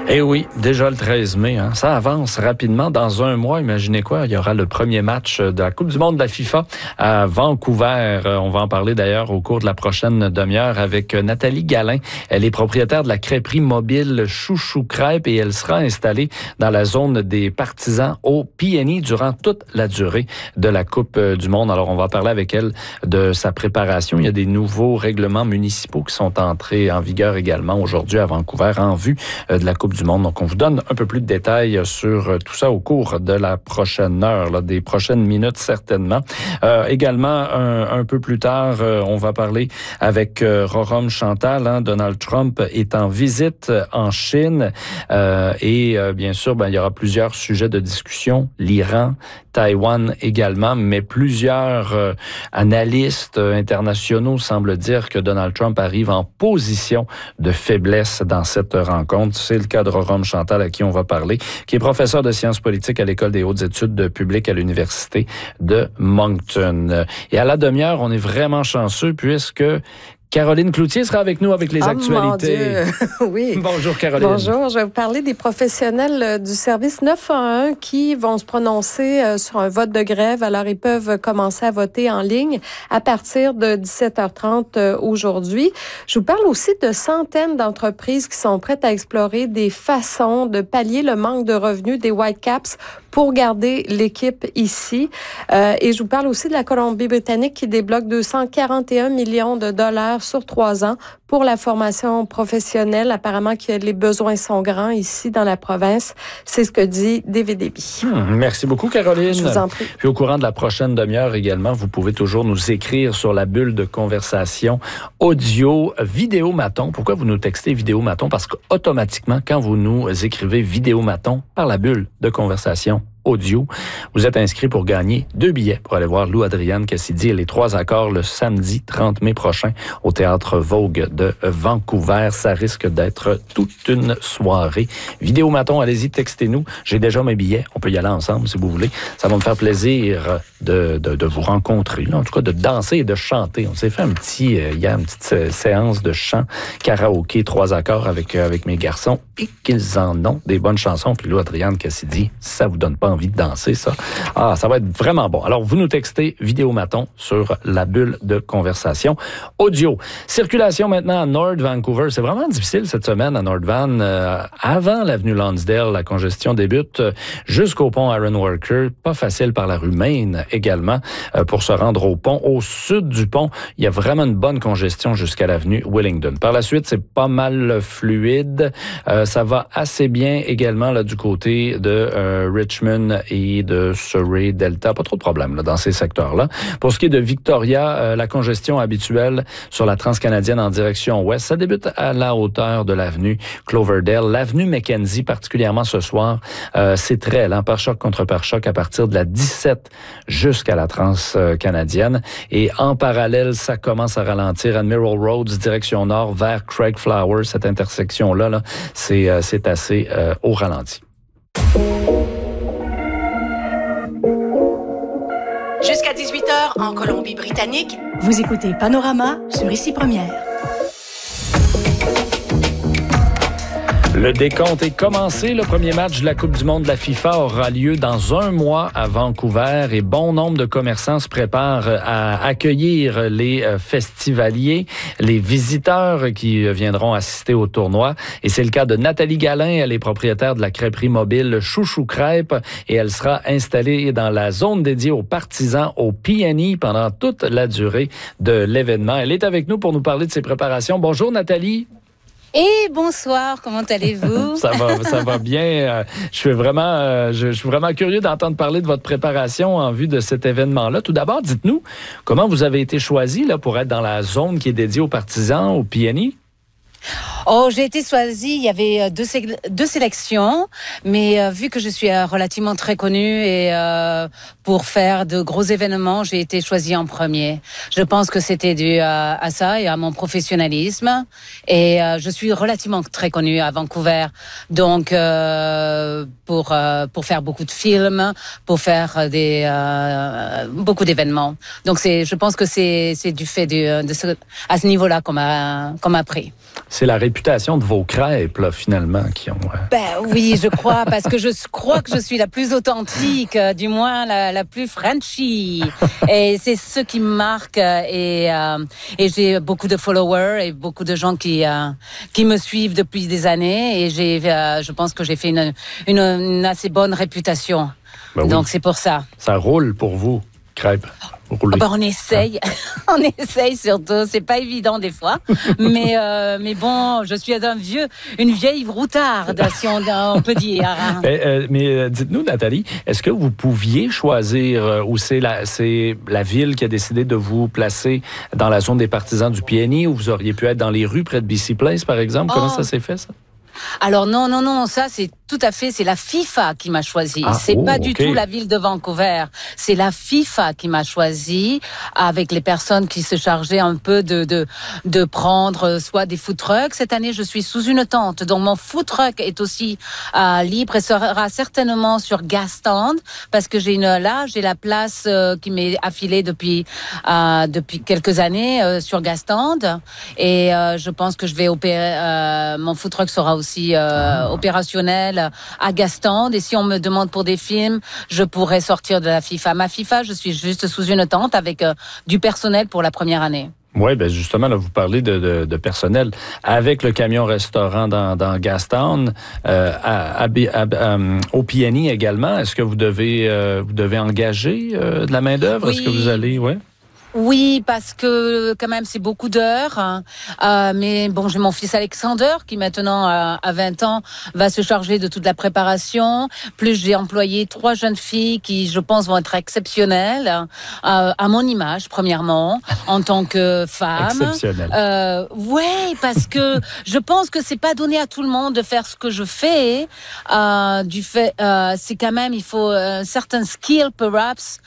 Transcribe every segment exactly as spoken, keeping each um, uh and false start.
Eh oui, déjà le treize mai, hein. Ça avance rapidement. Dans un mois, imaginez quoi, il y aura le premier match de la Coupe du monde de la FIFA à Vancouver. On va en parler d'ailleurs au cours de la prochaine demi-heure avec Nathalie Gallin. Elle est propriétaire de la crêperie mobile Chouchou Crêpe et elle sera installée dans la zone des partisans au P N I durant toute la durée de la Coupe du monde. Alors, on va parler avec elle de sa préparation. Il y a des nouveaux règlements municipaux qui sont entrés en vigueur également aujourd'hui à Vancouver en vue de la Coupe du monde. Donc, on vous donne un peu plus de détails sur tout ça au cours de la prochaine heure, là, des prochaines minutes certainement. Euh, également, un, un peu plus tard, euh, on va parler avec euh, Rorom Chantal. Hein, Donald Trump est en visite en Chine euh, et euh, bien sûr, ben, il y aura plusieurs sujets de discussion. L'Iran, Taïwan également, mais plusieurs euh, analystes internationaux semblent dire que Donald Trump arrive en position de faiblesse dans cette rencontre. C'est le cas de Rorom Chantal, à qui on va parler, qui est professeur de sciences politiques à l'École des hautes études publiques à l'Université de Moncton. Et à la demi-heure, on est vraiment chanceux puisque Caroline Cloutier sera avec nous avec les oh, actualités. Mon Dieu. Oui. Bonjour Caroline. Bonjour, je vais vous parler des professionnels du service neuf un un qui vont se prononcer sur un vote de grève. Alors, ils peuvent commencer à voter en ligne à partir de dix-sept heures trente aujourd'hui. Je vous parle aussi de centaines d'entreprises qui sont prêtes à explorer des façons de pallier le manque de revenus des Whitecaps pour garder l'équipe ici. Euh, et je vous parle aussi de la Colombie-Britannique qui débloque deux cent quarante et un millions de dollars sur trois ans pour la formation professionnelle. Apparemment que les besoins sont grands ici dans la province. C'est ce que dit David Eby. Hmm, merci beaucoup, Caroline. Je vous en prie. Puis au courant de la prochaine demi-heure également, vous pouvez toujours nous écrire sur la bulle de conversation audio, vidéo-maton. Pourquoi vous nous textez vidéo-maton? Parce qu'automatiquement, quand vous nous écrivez vidéo-maton par la bulle de conversation audio, vous êtes inscrit pour gagner deux billets pour aller voir Lou Adrienne Cassidy et les trois accords le samedi trente mai prochain au Théâtre Vogue de Vancouver. Ça risque d'être toute une soirée. Vidéo-maton, allez-y, textez-nous. J'ai déjà mes billets. On peut y aller ensemble si vous voulez. Ça va me faire plaisir de, de, de vous rencontrer. Là. En tout cas, de danser et de chanter. On s'est fait un petit, euh, hier, une petite euh, séance de chant karaoké, trois accords avec, euh, avec mes garçons et qu'ils en ont des bonnes chansons. Puis Lou Adrienne Cassidy, ça vous donne pas envie de danser, ça. Ah, ça va être vraiment bon. Alors, vous nous textez vidéo-maton sur la bulle de conversation audio. Circulation maintenant à North Vancouver. C'est vraiment difficile cette semaine à North Van. Euh, avant l'avenue Lonsdale, la congestion débute jusqu'au pont Aaron Walker. Pas facile par la rue Main également euh, pour se rendre au pont. Au sud du pont, il y a vraiment une bonne congestion jusqu'à l'avenue Willingdon. Par la suite, c'est pas mal fluide. Euh, ça va assez bien également là du côté de euh, Richmond et de Surrey, Delta. Pas trop de problèmes là, dans ces secteurs-là. Pour ce qui est de Victoria, euh, la congestion habituelle sur la transcanadienne en direction ouest, ça débute à la hauteur de l'avenue Cloverdale. L'avenue Mackenzie, particulièrement ce soir, euh, c'est très lent, pare-choc contre pare-choc à partir de la dix-sept jusqu'à la transcanadienne. Et en parallèle, ça commence à ralentir. Admiral Roads, direction nord, vers Craig Flower. Cette intersection-là, là, c'est, euh, c'est assez euh, au ralenti. Jusqu'à dix-huit heures en Colombie-Britannique. Vous écoutez Panorama sur Ici Première. Le décompte est commencé. Le premier match de la Coupe du monde de la FIFA aura lieu dans un mois à Vancouver et bon nombre de commerçants se préparent à accueillir les festivaliers, les visiteurs qui viendront assister au tournoi. Et c'est le cas de Nathalie Gallin. Elle est propriétaire de la crêperie mobile Chouchou Crêpe et elle sera installée dans la zone dédiée aux partisans au P N I pendant toute la durée de l'événement. Elle est avec nous pour nous parler de ses préparations. Bonjour Nathalie. Et bonsoir, comment allez-vous? ça va, ça va bien. Je suis vraiment, je, je suis vraiment curieux d'entendre parler de votre préparation en vue de cet événement-là. Tout d'abord, dites-nous comment vous avez été choisi là pour être dans la zone qui est dédiée aux partisans au P N I. Oh, j'ai été choisie, il y avait deux, sé- deux sélections, mais euh, vu que je suis euh, relativement très connue et euh, pour faire de gros événements, j'ai été choisie en premier. Je pense que c'était dû à, à ça et à mon professionnalisme. Et euh, je suis relativement très connue à Vancouver, donc euh, pour euh, pour faire beaucoup de films, pour faire des euh, beaucoup d'événements. Donc c'est, je pense que c'est c'est du fait du, de ce, à ce niveau-là qu'on m'a qu'on m'a pris. C'est la réputation de vos crêpes, là, finalement, qui ont... Euh... Ben oui, je crois, parce que je crois que je suis la plus authentique, euh, du moins la, la plus Frenchy. Et c'est ce qui me marque. Et, euh, et j'ai beaucoup de followers et beaucoup de gens qui, euh, qui me suivent depuis des années. Et j'ai, euh, je pense que j'ai fait une, une, une assez bonne réputation. Ben oui. Donc c'est pour ça. Ça roule pour vous, crêpes. Oh ben on essaye, on essaye surtout. C'est pas évident des fois, mais euh, mais bon, je suis un vieux, une vieille routarde, si on, on peut dire. Mais, euh, mais euh, dites-nous, Nathalie, est-ce que vous pouviez choisir euh, où c'est la c'est la ville qui a décidé de vous placer dans la zone des partisans du P N I, ou vous auriez pu être dans les rues près de B C Place, par exemple? Oh. Comment ça s'est fait, ça? Alors non, non, non, ça c'est tout à fait, c'est la FIFA qui m'a choisi. Ah, c'est oh, pas du okay. tout la ville de Vancouver. C'est la FIFA qui m'a choisi, avec les personnes qui se chargeaient un peu de de de prendre soit des food trucks. Cette année, je suis sous une tente, donc mon food truck est aussi euh, libre et sera certainement sur Gastown, parce que j'ai une là, j'ai la place euh, qui m'est affilée depuis euh, depuis quelques années euh, sur Gastown, et euh, je pense que je vais opérer. Euh, mon food truck sera aussi aussi euh, opérationnel à Gastown. Et si on me demande pour des films, je pourrais sortir de la FIFA. Ma FIFA, je suis juste sous une tente avec euh, du personnel pour la première année. Oui, ben justement, là, vous parlez de, de, de personnel. Avec le camion-restaurant dans, dans Gastown, euh, à, à, à, à, au P N I également, est-ce que vous devez, euh, vous devez engager euh, de la main-d'œuvre? Oui. Est-ce que vous allez... Ouais? Oui, parce que quand même c'est beaucoup d'heures. Hein. Euh, mais bon, j'ai mon fils Alexander qui maintenant euh, à vingt ans va se charger de toute la préparation. Plus j'ai employé trois jeunes filles qui, je pense, vont être exceptionnelles euh, à mon image, premièrement, en tant que femme. Exceptionnelle. Euh, ouais, parce que je pense que c'est pas donné à tout le monde de faire ce que je fais. Euh, du fait, euh, c'est quand même il faut un certain skill, perhaps.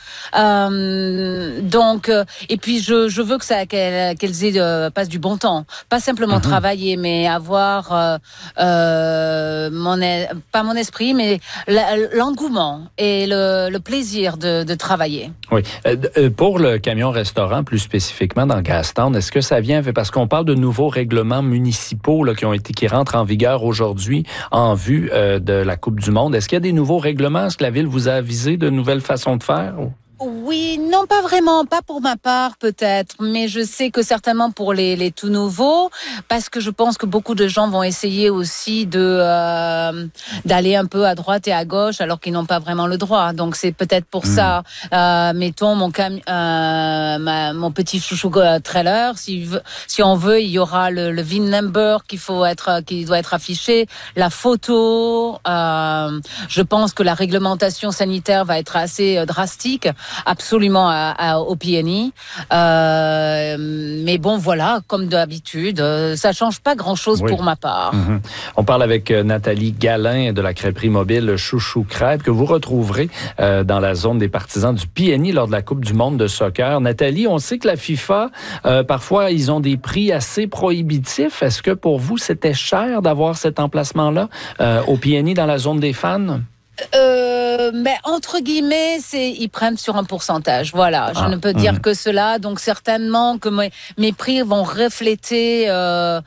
Euh, donc euh, Et puis je, je veux que ça qu'elles, qu'elles aient euh, passent du bon temps, pas simplement mm-hmm. travailler, mais avoir euh, euh, mon pas mon esprit, mais l'engouement et le, le plaisir de, de travailler. Oui, euh, pour le camion-restaurant plus spécifiquement dans Gastown, est-ce que ça vient parce qu'on parle de nouveaux règlements municipaux là, qui ont été qui rentrent en vigueur aujourd'hui en vue euh, de la Coupe du Monde? Est-ce qu'il y a des nouveaux règlements? Est-ce que la ville vous a avisé de nouvelles façons de faire? Ou? Oui, non, pas vraiment, pas pour ma part peut-être, mais je sais que certainement pour les, les tout nouveaux, parce que je pense que beaucoup de gens vont essayer aussi de euh, d'aller un peu à droite et à gauche alors qu'ils n'ont pas vraiment le droit. Donc c'est peut-être pour mmh. ça. Euh, mettons mon cam, euh, ma, mon petit chouchou euh, trailer. Si si on veut, il y aura le, le V I N number qu'il faut être, qui doit être affiché, la photo. Euh, je pense que la réglementation sanitaire va être assez euh, drastique. Absolument à, à, au P N I. Euh, mais bon, voilà, comme d'habitude, euh, ça change pas grand-chose oui. pour ma part. Mm-hmm. On parle avec euh, Nathalie Gallin de la crêperie mobile Chouchou Crêpe, que vous retrouverez euh, dans la zone des partisans du P N I lors de la Coupe du monde de soccer. Nathalie, on sait que la FIFA, euh, parfois, ils ont des prix assez prohibitifs. Est-ce que pour vous, c'était cher d'avoir cet emplacement-là euh, au P N I dans la zone des fans? Euh, mais entre guillemets, c'est ils prennent sur un pourcentage. Voilà, je ah, ne peux dire mmh. que cela. Donc certainement que mes, mes prix vont refléter euh,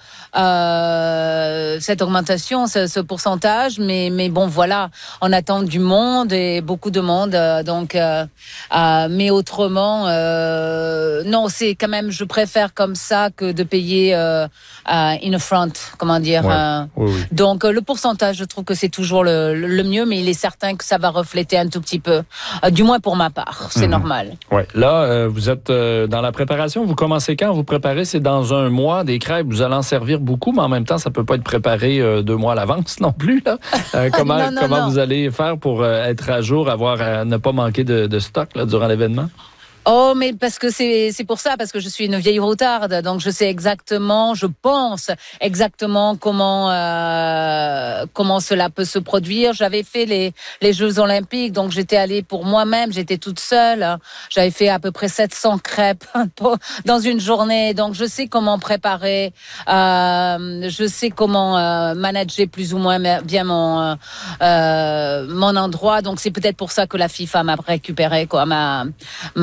euh, cette augmentation, ce, ce pourcentage. Mais mais bon, voilà, on attend du monde et beaucoup de monde. Euh, donc, euh, euh, mais autrement, euh, non, c'est quand même. Je préfère comme ça que de payer euh, euh, in front. Comment dire ouais. euh, oui, oui. Donc euh, le pourcentage, je trouve que c'est toujours le, le mieux, mais il est certain que ça va refléter un tout petit peu, euh, du moins pour ma part, c'est mmh. normal. Ouais. Là, euh, vous êtes euh, dans la préparation. Vous commencez quand? Vous préparez, c'est dans un mois des crêpes. Vous allez en servir beaucoup, mais en même temps, ça peut pas être préparé euh, deux mois à l'avance non plus. Là. Euh, comment non, non, comment non. vous allez faire pour euh, être à jour, avoir euh, ne pas manquer de, de stock là, durant l'événement? Oh, mais parce que c'est c'est pour ça, parce que je suis une vieille routarde, donc je sais exactement, je pense exactement comment euh, comment cela peut se produire. J'avais fait les les Jeux Olympiques, donc j'étais allée pour moi-même, j'étais toute seule. J'avais fait à peu près sept cents crêpes dans une journée, donc je sais comment préparer, euh, je sais comment euh, manager plus ou moins bien mon euh, mon endroit. Donc c'est peut-être pour ça que la FIFA m'a récupéré, quoi, m'a